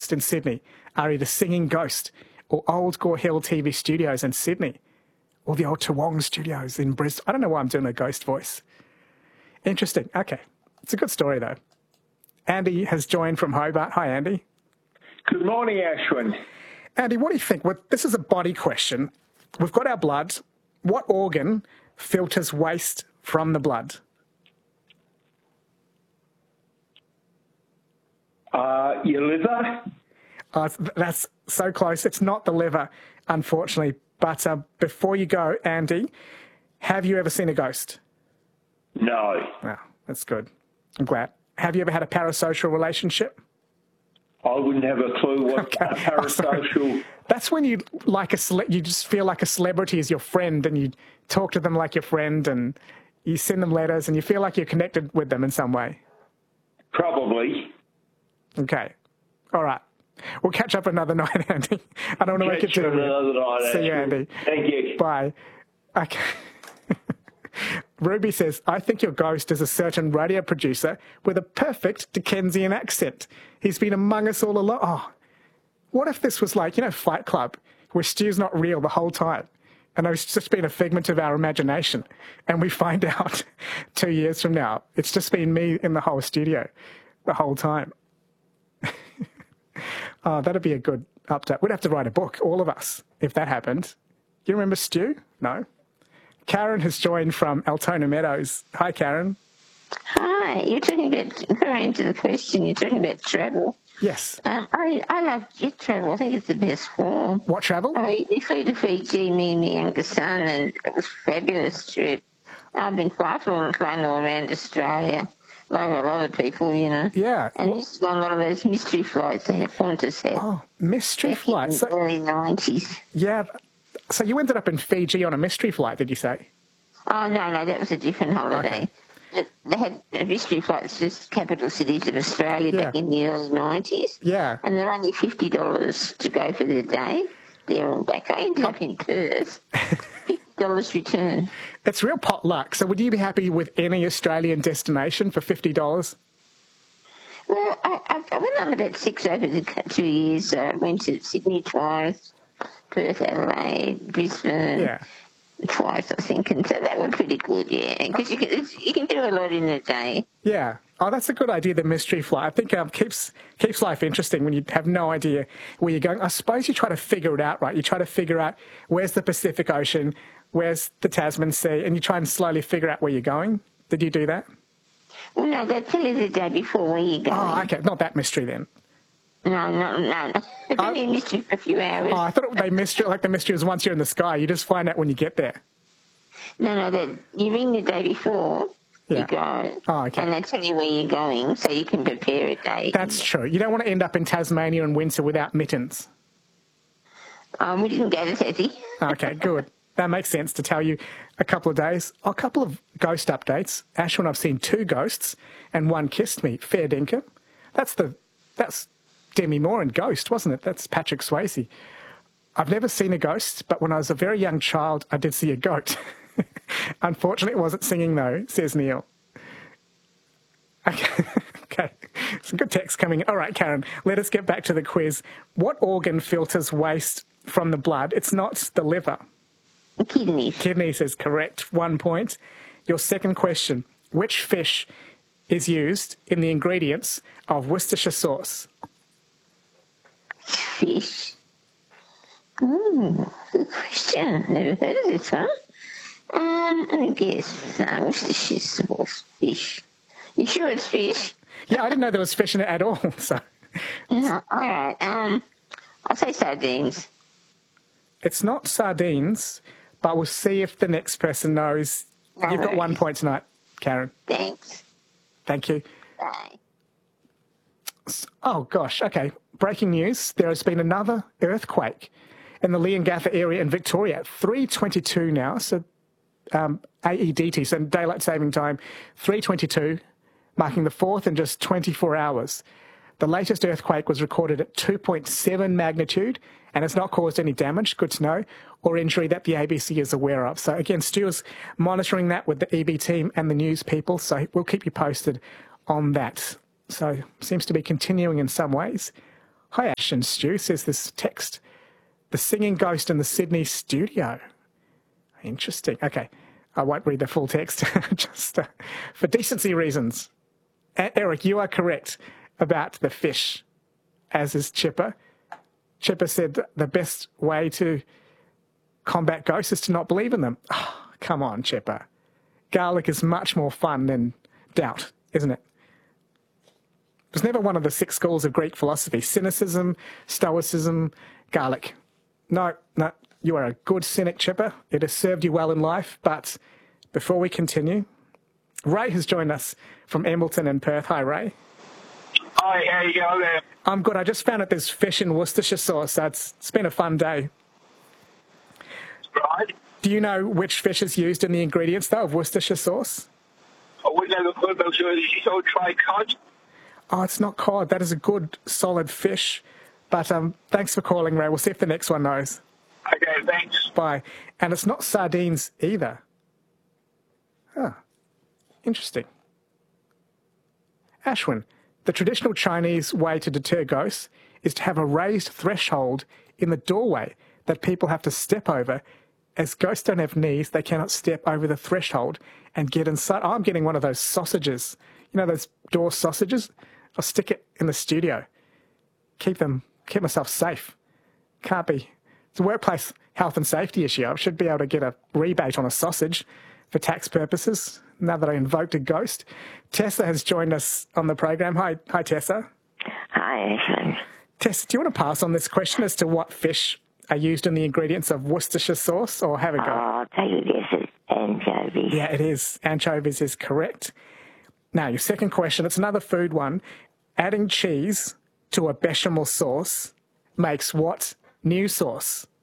ghost in Sydney are either Singing Ghost or Old Gore Hill TV Studios in Sydney or the old Toowong Studios in Brisbane. I don't know why I'm doing a ghost voice. Interesting. Okay. It's a good story, though. Andy has joined from Hobart. Hi, Andy. Good morning, Ashwin. Andy, what do you think? Well, this is a body question. We've got our blood. What organ filters waste from the blood? Your liver? That's so close. It's not the liver, unfortunately. But before you go, Andy, have you ever seen a ghost? No. Oh, that's good. I'm glad. Have you ever had a parasocial relationship? I wouldn't have a clue what a parasocial... That's when you you just feel like a celebrity is your friend and you talk to them like your friend and you send them letters and you feel like you're connected with them in some way. Probably. Okay. All right. We'll catch up another night, Andy. I don't want to make it too night, See you, Andy. Thank you. Bye. Okay. Ruby says, I think your ghost is a certain radio producer with a perfect Dickensian accent. He's been among us all along. Oh, what if this was like, Fight Club, where Stu's not real the whole time? And it's just been a figment of our imagination. And we find out 2 years from now, it's just been me in the whole studio the whole time. Oh, that'd be a good update. We'd have to write a book, all of us, if that happened. You remember Stu? No? Karen has joined from Altona Meadows. Hi, Karen. Hi. You're talking about, going to the question, you're talking about travel. Yes. I love jet travel. I think it's the best form. What travel? We flew to Fiji, me and my younger son, and it was a fabulous trip. I've been flying all around Australia, like a lot of people, Yeah. And this is on a lot of those mystery flights that Qantas had. Oh, mystery flights. In the early 90s. Yeah. So you ended up in Fiji on a mystery flight, did you say? Oh, no, that was a different holiday. Okay. They had mystery flights to capital cities of Australia back in the early 90s. Yeah. And they're only $50 to go for the day. There and back. I ended up in Perth. $50 return. It's real pot luck. So would you be happy with any Australian destination for $50? Well, I went on about 6 over the 2 years. I went to Sydney twice, Perth, Adelaide, Brisbane twice, I think. And so that was pretty good, because you can do a lot in a day. Yeah. Oh, that's a good idea, the mystery flight. I think keeps life interesting when you have no idea where you're going. I suppose you try to figure it out, right? You try to figure out where's the Pacific Ocean, where's the Tasman Sea, and you try and slowly figure out where you're going. Did you do that? Well, no, they tell you the day before where you're going. Oh, okay. Not that mystery then. No. It's only a mystery for a few hours. Oh, I thought the mystery was once you're in the sky. You just find out when you get there. No, you ring the day before. You go, and they tell you where you're going so you can prepare a day. That's true. You don't want to end up in Tasmania in winter without mittens. We didn't go to Tassie. Okay, good. That makes sense to tell you a couple of days. A couple of ghost updates. Ashwin, I've seen 2 ghosts and one kissed me. Fair dinkum. That's Demi Moore in Ghost, wasn't it? That's Patrick Swayze. I've never seen a ghost, but when I was a very young child, I did see a goat. Unfortunately, it wasn't singing, though, says Neil. Okay. Some good text coming in. All right, Karen, let us get back to the quiz. What organ filters waste from the blood? It's not the liver. Kidneys. Kidneys is correct. 1 point. Your second question. Which fish is used in the ingredients of Worcestershire sauce? Fish. Good question. Never heard of this one. I guess Worcestershire sauce, fish. You sure it's fish? Yeah, I didn't know there was fish in it at all. So. Yeah, all right. I'll say sardines. It's not sardines, but we'll see if the next person knows. No You've got worries. 1 point tonight, Karen. Thanks. Thank you. Bye. Oh, gosh. Okay. Breaking news. There has been another earthquake in the Leongatha area in Victoria. 3:22 now. So AEDT, so daylight saving time, 3:22, marking the 4th in just 24 hours. The latest earthquake was recorded at 2.7 magnitude and has not caused any damage, good to know, or injury that the ABC is aware of. So again, Stu's monitoring that with the EB team and the news people, so we'll keep you posted on that. So seems to be continuing in some ways. Hi, Ash and Stu, says this text. The singing ghost in the Sydney studio. Interesting. Okay, I won't read the full text, just for decency reasons. Eric, you are correct about the fish, as is Chipper. Chipper said the best way to combat ghosts is to not believe in them. Oh, come on, Chipper. Garlic is much more fun than doubt, isn't it? It was never one of the 6 schools of Greek philosophy. Cynicism, Stoicism, garlic. No, you are a good cynic, Chipper. It has served you well in life. But before we continue, Ray has joined us from Embleton in Perth. Hi, Ray. Hi, how you going there? I'm good. I just found out there's fish in Worcestershire sauce, so it's been a fun day. Right. Do you know which fish is used in the ingredients, though, of Worcestershire sauce? I wouldn't have a clue, but it's all try cod. Oh, it's not cod. That is a good, solid fish. But thanks for calling, Ray. We'll see if the next one knows. Okay, thanks. Bye. And it's not sardines either. Huh. Interesting. Ashwin, the traditional Chinese way to deter ghosts is to have a raised threshold in the doorway that people have to step over. As ghosts don't have knees, they cannot step over the threshold and get inside. Oh, I'm getting one of those sausages. You know those door sausages? I'll stick it in the studio. Keep myself safe. Can't be. It's a workplace health and safety issue. I should be able to get a rebate on a sausage for tax purposes now that I invoked a ghost. Tessa has joined us on the program. Hi, Tessa. Hi, Ashwin. Tessa, do you want to pass on this question as to what fish are used in the ingredients of Worcestershire sauce, or have a go? I'll tell you this, it's anchovies. Yeah, it is. Anchovies is correct. Now, your second question, it's another food one. Adding cheese to a bechamel sauce makes what new sauce?